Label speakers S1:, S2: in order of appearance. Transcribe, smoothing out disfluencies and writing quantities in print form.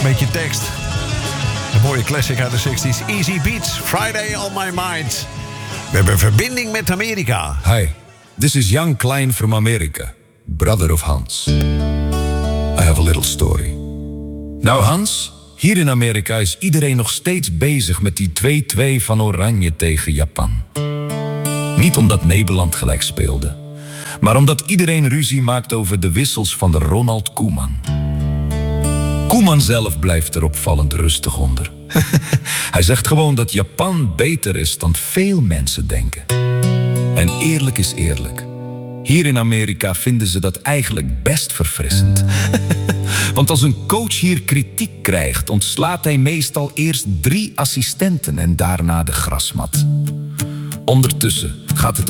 S1: Beetje tekst. Een mooie classic uit de 60s. Easy Beats, Friday on my mind. We hebben verbinding met Amerika.
S2: Hi, this is Jan Klein from America, brother of Hans. I have a little story. Nou Hans, hier in Amerika is iedereen nog steeds bezig met die 2-2 van Oranje tegen Japan. Niet omdat Nederland gelijk speelde, maar omdat iedereen ruzie maakt over de wissels van de Ronald Koeman. Koeman zelf blijft er opvallend rustig onder. Hij zegt gewoon dat Japan beter is dan veel mensen denken. En eerlijk is eerlijk. Hier in Amerika vinden ze dat eigenlijk best verfrissend. Want als een coach hier kritiek krijgt, ontslaat hij meestal eerst 3 assistenten en daarna de grasmat. Ondertussen gaat het